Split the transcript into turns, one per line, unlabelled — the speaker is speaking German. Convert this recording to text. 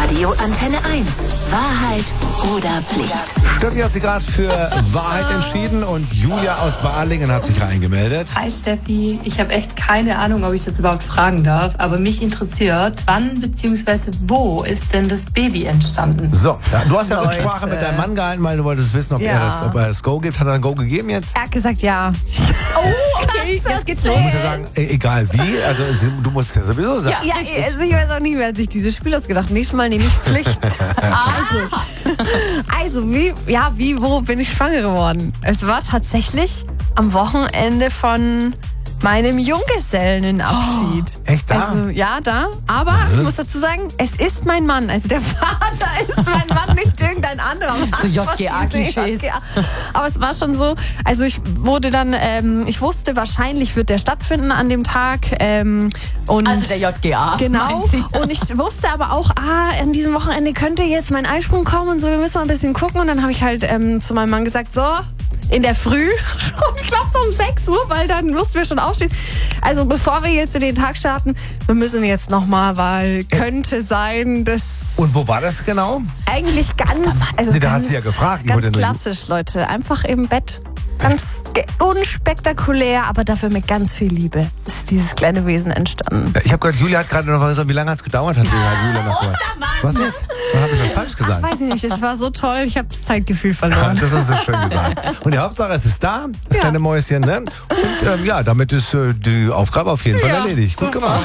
Radio Antenne 1. Wahrheit oder Pflicht?
Steffi hat sich gerade für Wahrheit entschieden und Julia aus Balingen hat sich reingemeldet.
Hi Steffi, ich habe echt keine Ahnung, ob ich das überhaupt fragen darf, aber mich interessiert, wann bzw. wo ist denn das Baby entstanden?
So, ja, du hast ja Rücksprache mit deinem Mann gehalten, weil du wolltest wissen, ob er das Go gibt. Hat er ein Go gegeben jetzt?
Er hat gesagt ja. Oh, okay, jetzt geht's los.
Ich muss ja sagen, egal wie, also du musst es ja sowieso sagen.
Ja, also ich weiß auch nicht, wer hat sich dieses Spiel ausgedacht. Nächstes Mal nehme ich Pflicht. Wo bin ich schwanger geworden? Es war tatsächlich am Wochenende von meinem Junggesellenabschied.
Echt da?
Also, ja, da. Aber ich muss dazu sagen, es ist mein Mann. Also der Vater ist mein Mann, nicht irgendein anderer Mann.
So JGA-Klischees.
Aber es war schon so, also ich wurde dann, ich wusste, wahrscheinlich wird der stattfinden an dem Tag. Und
Also der JGA.
Genau. Und ich wusste aber auch, an diesem Wochenende könnte jetzt mein Eisprung kommen und so, wir müssen mal ein bisschen gucken. Und dann habe ich halt zu meinem Mann gesagt, so, in der Früh, ich glaube so um 6 Uhr, weil dann mussten wir schon aufstehen. Also bevor wir jetzt in den Tag starten, wir müssen jetzt nochmal, weil könnte sein, dass...
Und wo war das genau?
Eigentlich ganz...
Da hat sie ja gefragt.
Ganz klassisch, Leute. Einfach im Bett. Ganz unspektakulär, aber dafür mit ganz viel Liebe ist dieses kleine Wesen entstanden.
Ich habe gehört, Julia hat gerade noch gesagt, wie lange hat es gedauert? Hat Julia noch gehört. Was ist? Dann habe ich was falsch gesagt.
Weiß ich nicht, es war so toll, ich habe das Zeitgefühl verloren.
Das hast du schön gesagt. Und die Hauptsache, es ist da, das kleine Mäuschen. Ne? Und damit ist die Aufgabe auf jeden Fall erledigt. Gut gemacht.